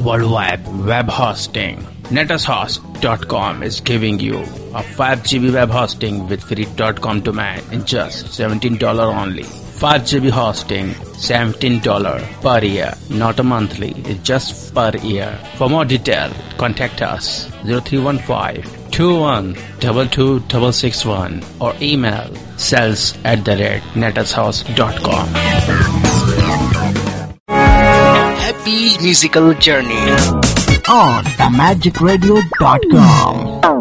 worldwide web hosting. NetAsHost.com is giving you a 5GB web hosting with free .com domain in just $17 only. 5GB hosting, $17 per year, not a monthly, it's just per year. For more detail, contact us 0315-2122-661 or email sales@netashouse.com. Happy musical journey on themagicradio.com.